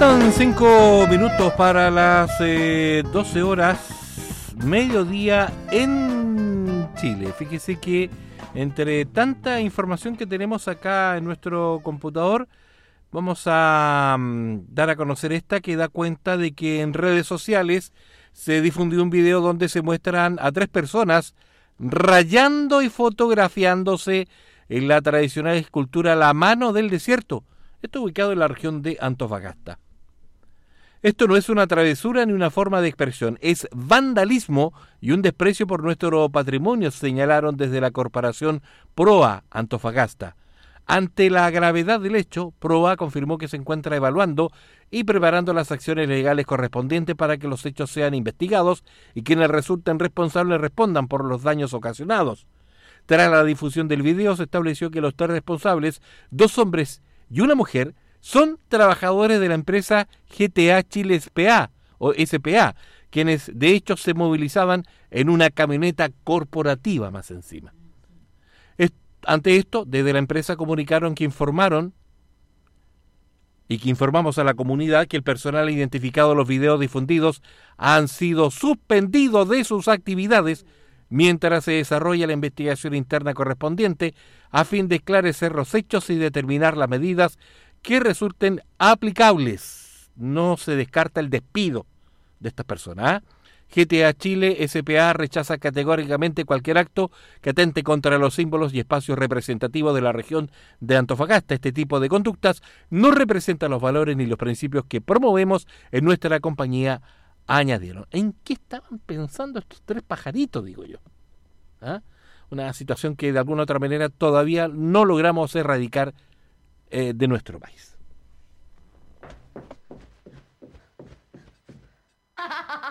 Faltan 5 minutos para las 12 horas, mediodía en Chile. Fíjese que entre tanta información que tenemos acá en nuestro computador, vamos a dar a conocer esta que da cuenta de que en redes sociales se difundió un video donde se muestran a 3 personas rayando y fotografiándose en la tradicional escultura La Mano del Desierto. Esto ubicado en la región de Antofagasta. Esto no es una travesura ni una forma de expresión, es vandalismo y un desprecio por nuestro patrimonio, señalaron desde la corporación PROA Antofagasta. Ante la gravedad del hecho, PROA confirmó que se encuentra evaluando y preparando las acciones legales correspondientes para que los hechos sean investigados y quienes resulten responsables respondan por los daños ocasionados. Tras la difusión del video, se estableció que los 3 responsables, 2 hombres y una mujer, son trabajadores de la empresa GTA Chile S.p.A. o S.p.A., quienes de hecho se movilizaban en una camioneta corporativa más encima. Ante esto, desde la empresa comunicaron que informamos a la comunidad que el personal identificado en los videos difundidos han sido suspendidos de sus actividades mientras se desarrolla la investigación interna correspondiente a fin de esclarecer los hechos y determinar las medidas que resulten aplicables. No se descarta el despido de estas personas. GTA Chile S.p.A. rechaza categóricamente cualquier acto que atente contra los símbolos y espacios representativos de la región de Antofagasta. Este tipo de conductas no representa los valores ni los principios que promovemos en nuestra compañía, añadieron. ¿En qué estaban pensando estos 3 pajaritos, digo yo? Una situación que de alguna otra manera todavía no logramos erradicar de nuestro país.